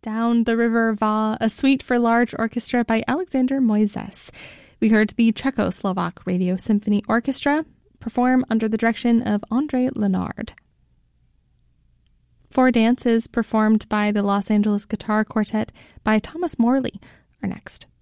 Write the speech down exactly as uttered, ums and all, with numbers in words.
Down the River Va, a suite for large orchestra by Alexander Moises. We heard the Czechoslovak Radio Symphony Orchestra perform under the direction of André Lenard. Four Dances performed by the Los Angeles Guitar Quartet by Thomas Morley are next.